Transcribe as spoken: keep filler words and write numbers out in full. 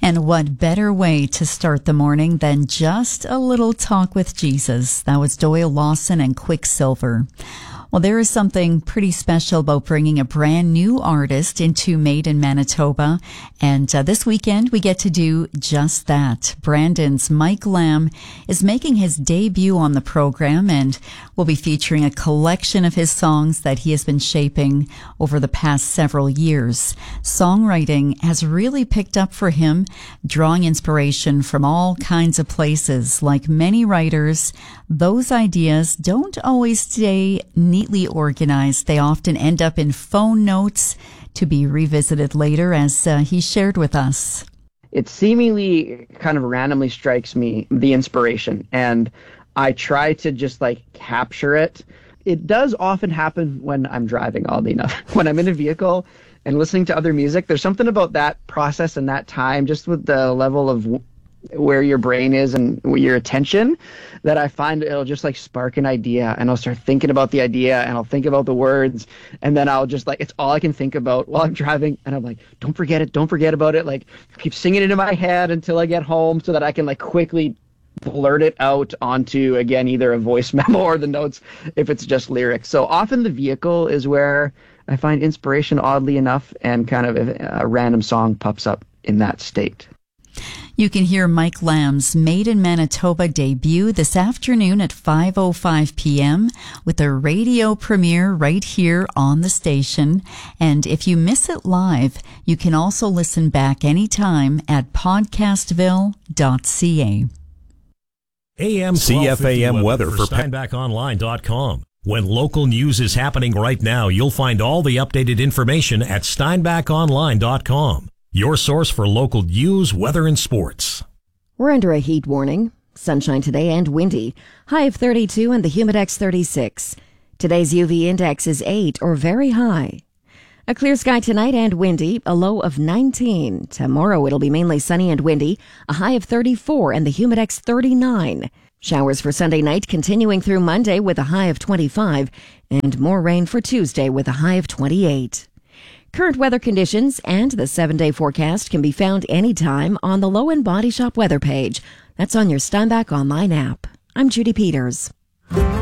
And what better way to start the morning than just a little talk with Jesus? That was Doyle Lawson and Quicksilver. Well, there is something pretty special about bringing a brand new artist into Made in Manitoba. And uh, this weekend, we get to do just that. Brandon's Mike Lamb is making his debut on the program, and we'll be featuring a collection of his songs that he has been shaping over the past several years. Songwriting has really picked up for him, drawing inspiration from all kinds of places. Like many writers, those ideas don't always stay neatly organized. They often end up in phone notes to be revisited later, as uh, he shared with us. It seemingly kind of randomly strikes me, the inspiration, and I try to just like capture it. It does often happen when I'm driving, oddly enough. When I'm in a vehicle and listening to other music, there's something about that process and that time, just with the level of w- where your brain is and your attention, that I find it'll just like spark an idea, and I'll start thinking about the idea, and I'll think about the words, and then I'll just like, it's all I can think about while I'm driving, and I'm like, don't forget it, don't forget about it, like keep singing it in my head until I get home so that I can like quickly blurt it out onto, again, either a voice memo or the notes if it's just lyrics. So often the vehicle is where I find inspiration, oddly enough, and kind of a, a random song pops up in that state. You can hear Mike Lamb's Made in Manitoba debut this afternoon at five oh five p.m. with a radio premiere right here on the station. And if you miss it live, you can also listen back anytime at podcastville dot c a. A M C F A M weather for Steinbach Online dot com. When local news is happening right now, you'll find all the updated information at Steinbach Online dot com. Your source for local news, weather, and sports. We're under a heat warning. Sunshine today and windy. High of thirty-two and the Humidex thirty-six. Today's U V index is eight or very high. A clear sky tonight and windy, a low of nineteen. Tomorrow it'll be mainly sunny and windy, a high of thirty-four and the Humidex thirty-nine. Showers for Sunday night continuing through Monday with a high of twenty-five, and more rain for Tuesday with a high of twenty-eight. Current weather conditions and the seven-day forecast can be found anytime on the Low End Body Shop weather page. That's on your Steinbach Online app. I'm Judy Peters.